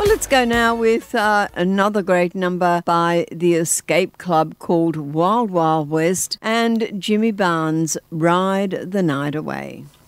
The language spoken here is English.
let's go now with another great number by the Escape Club called Wild Wild West and Jimmy Barnes' Ride the Night Away.